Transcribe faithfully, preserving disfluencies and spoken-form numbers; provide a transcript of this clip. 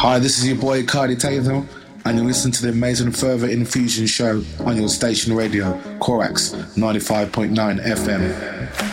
Hi, this is your boy Cardi Tatham, and you're listening to the amazing Further Infusion show on your station radio, Corax ninety-five point nine F M.